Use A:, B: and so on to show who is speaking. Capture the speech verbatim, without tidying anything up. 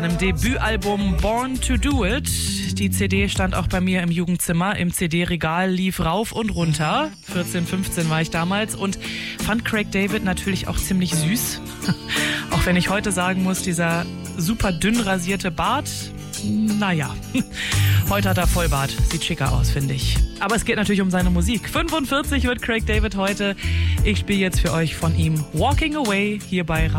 A: Im Debütalbum Born to Do It. Die C D stand auch bei mir im Jugendzimmer, im C D-Regal, lief rauf und runter. vierzehn, fünfzehn war ich damals und fand Craig David natürlich auch ziemlich süß. Auch wenn ich heute sagen muss, dieser super dünn rasierte Bart, naja, heute hat er Vollbart. Sieht schicker aus, finde ich. Aber es geht natürlich um seine Musik. fünfundvierzig wird Craig David heute. Ich spiele jetzt für euch von ihm Walking Away hier bei